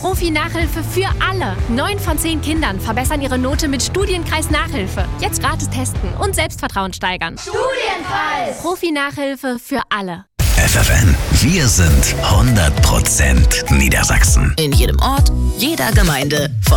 Profi-Nachhilfe für alle. 9 von 10 Kindern verbessern ihre Note mit Studienkreis Nachhilfe. Jetzt gratis testen und Selbstvertrauen steigern. Studienkreis! Profi-Nachhilfe für alle. FFN, wir sind 100% Niedersachsen. In jedem Ort, jeder Gemeinde.